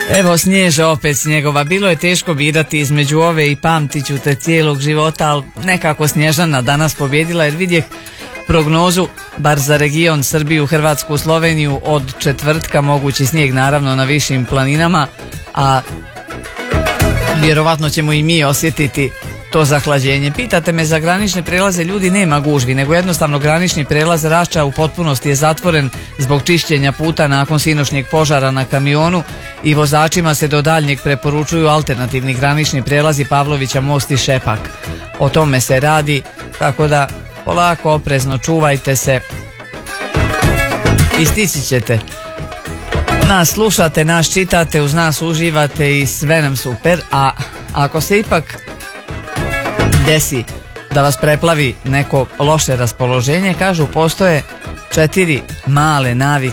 Evo Snježe opet Snjegova. Bilo je teško birati između ove i pamtit ću te cijelog života, ali nekako Snježana danas pobjedila jer vidjeh prognozu, bar za region Srbiju, Hrvatsku, Sloveniju, od četvrtka mogući snijeg naravno na višim planinama, a vjerovatno ćemo i mi osjetiti to zahlađenje. Pitate me za granične prelaze, ljudi, nema gužvi, nego jednostavno granični prelaz Rašča u potpunosti je zatvoren zbog čišćenja puta nakon sinoćnjeg požara na kamionu i vozačima se do daljnjeg preporučuju alternativni granični prelazi Pavlovića most i Šepak. O tome se radi, tako da polako, oprezno, čuvajte se i stići ćete. Nas slušate, nas čitate, uz nas uživate i sve nam super, a ako se ipak desi da vas preplavi neko loše raspoloženje, kažu postoje 4 male navike